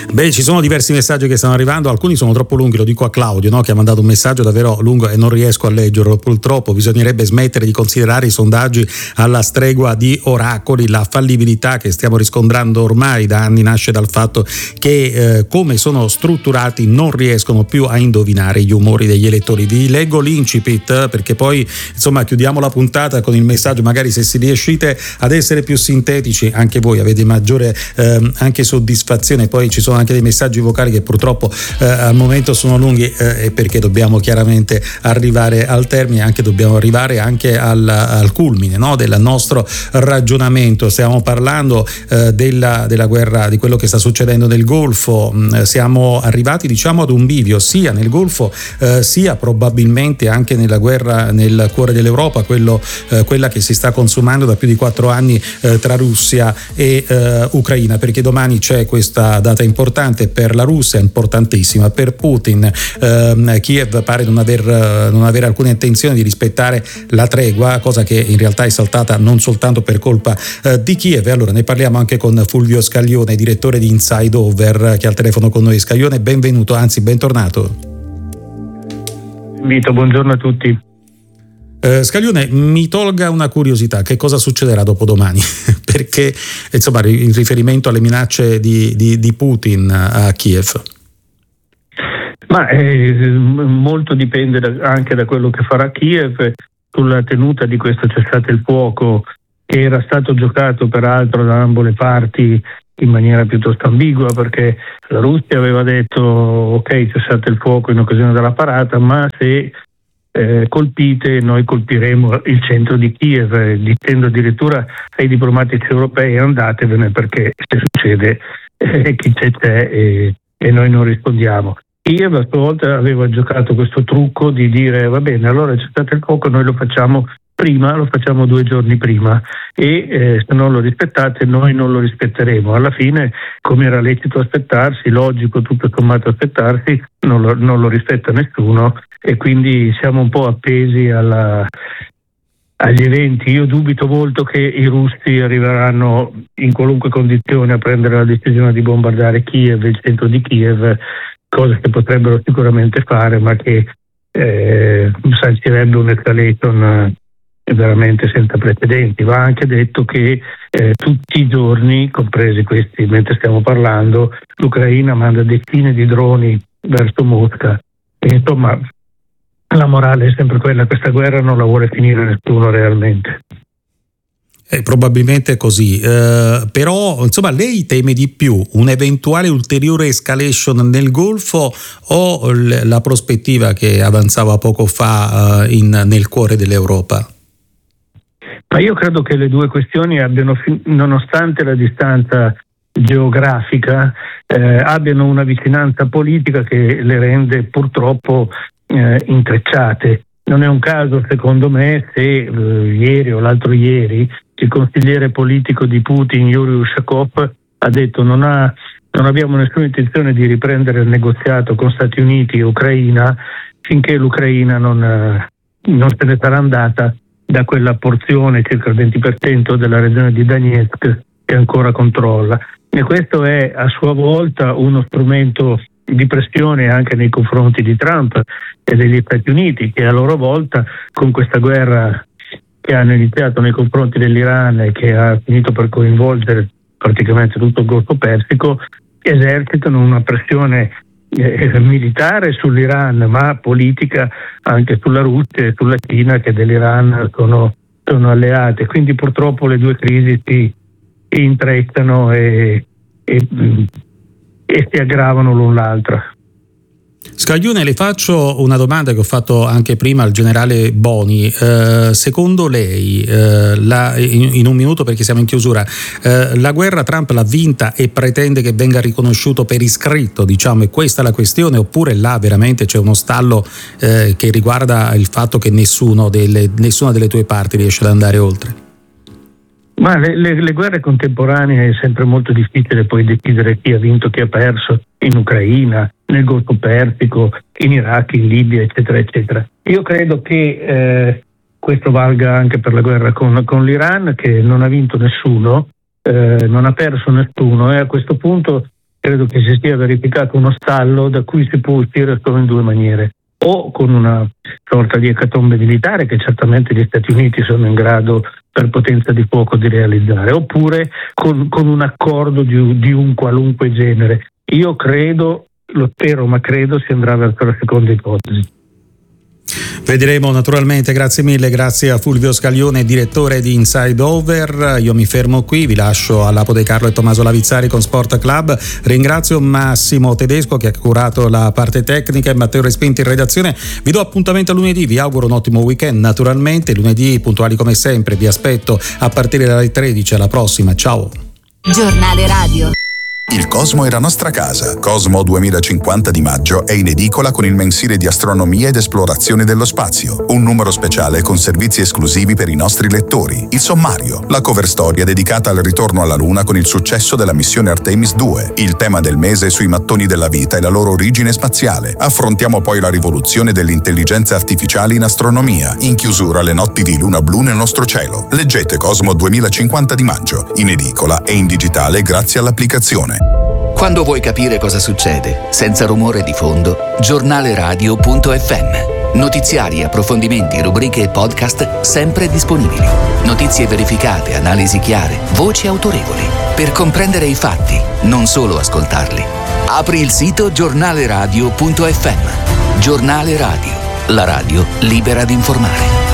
Beh, ci sono diversi messaggi che stanno arrivando, alcuni sono troppo lunghi, lo dico a Claudio, no? Che ha mandato un messaggio davvero lungo e non riesco a leggerlo, purtroppo. Bisognerebbe smettere di considerare i sondaggi alla stregua di oracoli. La fallibilità che stiamo riscontrando ormai da anni nasce dal fatto che come sono strutturati non riescono più a indovinare gli umori degli elettori. Vi leggo l'incipit perché poi insomma chiudiamo la puntata con il messaggio, magari se si riuscite ad essere più sintetici anche voi avete maggiore anche soddisfazione. Poi ci sono anche dei messaggi vocali che purtroppo al momento sono lunghi e perché dobbiamo chiaramente arrivare al termine, anche dobbiamo arrivare anche al culmine, no, del nostro ragionamento. Stiamo parlando della guerra, di quello che sta succedendo nel Golfo. Siamo arrivati diciamo ad un bivio sia nel Golfo sia probabilmente anche nella guerra nel cuore dell'Europa, quella che si sta consumando da più di 4 anni tra Russia e Ucraina, perché domani c'è questa data importante per la Russia, importantissima per Putin. Kiev pare non avere alcuna intenzione di rispettare la tregua, cosa che in realtà è saltata non soltanto per colpa di Kiev. E allora ne parliamo anche con Fulvio Scaglione, direttore di Inside Over, che è al telefono con noi. Scaglione, benvenuto, anzi bentornato. Vito, buongiorno a tutti. Scaglione, mi tolga una curiosità: che cosa succederà dopodomani? Perché insomma in riferimento alle minacce di Putin a Kiev. Ma molto dipende anche da quello che farà Kiev sulla tenuta di questo cessate il fuoco, che era stato giocato peraltro da ambo le parti in maniera piuttosto ambigua, perché la Russia aveva detto ok, cessate il fuoco in occasione della parata, ma se colpite noi colpiremo il centro di Kiev, dicendo addirittura ai diplomatici europei andatevene perché se succede chi c'è e noi non rispondiamo. Kiev a sua volta aveva giocato questo trucco di dire va bene, allora cessate il fuoco, noi lo facciamo prima, lo facciamo 2 giorni prima e se non lo rispettate noi non lo rispetteremo. Alla fine, come era lecito aspettarsi, logico tutto sommato aspettarsi, non lo rispetta nessuno e quindi siamo un po' appesi agli eventi. Io dubito molto che i russi arriveranno in qualunque condizione a prendere la decisione di bombardare Kiev, il centro di Kiev, cosa che potrebbero sicuramente fare, ma che sancirebbe un'escalation veramente senza precedenti. Va anche detto che tutti i giorni, compresi questi mentre stiamo parlando, l'Ucraina manda decine di droni verso Mosca e insomma la morale è sempre quella: questa guerra non la vuole finire nessuno realmente. Probabilmente così, però insomma lei teme di più un'eventuale ulteriore escalation nel Golfo o la prospettiva che avanzava poco fa nel cuore dell'Europa? Ma io credo che le due questioni abbiano, nonostante la distanza geografica, abbiano una vicinanza politica che le rende purtroppo intrecciate. Non è un caso, secondo me, se ieri o l'altro ieri il consigliere politico di Putin, Yuri Ushakov, ha detto non abbiamo nessuna intenzione di riprendere il negoziato con Stati Uniti e Ucraina finché l'Ucraina non se ne sarà andata da quella porzione, circa il 20% della regione di Donetsk, che ancora controlla. E questo è a sua volta uno strumento di pressione anche nei confronti di Trump e degli Stati Uniti, che a loro volta con questa guerra che hanno iniziato nei confronti dell'Iran e che ha finito per coinvolgere praticamente tutto il Golfo Persico, esercitano una pressione militare sull'Iran, ma politica anche sulla Russia e sulla Cina, che dell'Iran sono alleate. Quindi purtroppo le due crisi si intrecciano e si aggravano l'un l'altra. Scaglione, le faccio una domanda che ho fatto anche prima al generale Boni. Secondo lei, in un minuto perché siamo in chiusura, la guerra Trump l'ha vinta e pretende che venga riconosciuto per iscritto, diciamo, è questa la questione, oppure là veramente c'è uno stallo che riguarda il fatto che nessuna delle due parti riesce ad andare oltre? Ma le guerre contemporanee è sempre molto difficile poi decidere chi ha vinto, chi ha perso, in Ucraina, nel Golfo Persico, in Iraq, in Libia, eccetera, eccetera. Io credo che questo valga anche per la guerra con l'Iran, che non ha vinto nessuno, non ha perso nessuno, e a questo punto credo che si sia verificato uno stallo da cui si può uscire solo in due maniere: o con una sorta di ecatombe militare che certamente gli Stati Uniti sono in grado per potenza di fuoco di realizzare, oppure con un accordo di un qualunque genere. Io credo, lo spero, ma credo si andrà verso la seconda ipotesi. Vedremo naturalmente. Grazie mille, grazie a Fulvio Scaglione, direttore di Inside Over. Io mi fermo qui, vi lascio all'Apo De Carlo e Tommaso Lavizzari con Sport Club. Ringrazio Massimo Tedesco che ha curato la parte tecnica e Matteo Respinti in redazione. Vi do appuntamento a lunedì, vi auguro un ottimo weekend naturalmente. Lunedì puntuali come sempre, vi aspetto a partire dalle 13. Alla prossima, ciao. Giornale Radio. Il Cosmo è la nostra casa. Cosmo 2050 di maggio è in edicola con il mensile di astronomia ed esplorazione dello spazio. Un numero speciale con servizi esclusivi per i nostri lettori. Il sommario, la cover storia dedicata al ritorno alla Luna con il successo della missione Artemis 2. Il tema del mese sui mattoni della vita e la loro origine spaziale. Affrontiamo poi la rivoluzione dell'intelligenza artificiale in astronomia. In chiusura le notti di luna blu nel nostro cielo. Leggete Cosmo 2050 di maggio, in edicola e in digitale grazie all'applicazione. Quando vuoi capire cosa succede, senza rumore di fondo, giornaleradio.fm. Notiziari, approfondimenti, rubriche e podcast sempre disponibili. Notizie verificate, analisi chiare, voci autorevoli. Per comprendere i fatti, non solo ascoltarli. Apri il sito giornaleradio.fm. Giornale Radio, la radio libera di informare.